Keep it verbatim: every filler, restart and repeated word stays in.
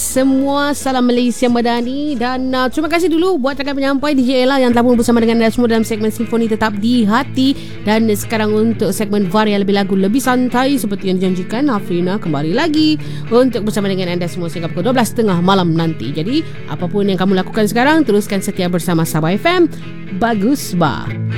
semua. Salam Malaysia Madani. Dan uh, terima kasih dulu buat rakan penyampai D J Ella yang telah pun bersama dengan anda semua dalam segmen Simfoni Tetap di Hati. Dan sekarang untuk segmen Varia Lebih Lagu Lebih Santai, seperti yang dijanjikan, Afrina kembali lagi untuk bersama dengan anda semua sehingga pukul dua belas tiga puluh malam nanti. Jadi apapun yang kamu lakukan sekarang, teruskan setia bersama Sabah F M. Bagus bah.